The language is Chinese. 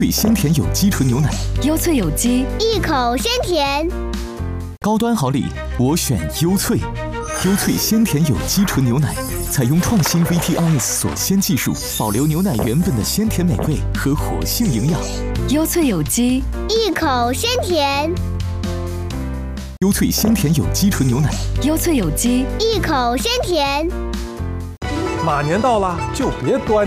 鲜甜有机纯牛奶， 优萃有机， 一口鲜甜。 高端好礼，我选优萃。优萃鲜甜有机纯牛奶，采用创新 VTRS 锁鲜技术，保留牛奶原本的鲜甜美味和活性营养。 优萃有机， 一口鲜甜。 优萃鲜甜有机纯牛奶， 优萃有机， 一口鲜甜。 马年到了，就别端